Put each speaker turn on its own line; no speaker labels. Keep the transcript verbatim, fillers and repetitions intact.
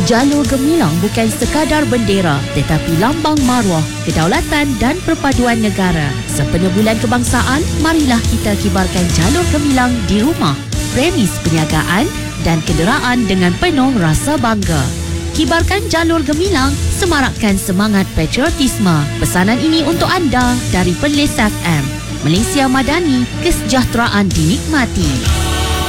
Jalur Gemilang bukan sekadar bendera tetapi lambang maruah, kedaulatan dan perpaduan negara. Sepenuh bulan kebangsaan, marilah kita kibarkan Jalur Gemilang di rumah, premis perniagaan dan kenderaan dengan penuh rasa bangga. Kibarkan Jalur Gemilang, semarakkan semangat patriotisme. Pesanan ini untuk anda dari Perlis F M. Malaysia Madani, kesejahteraan dinikmati.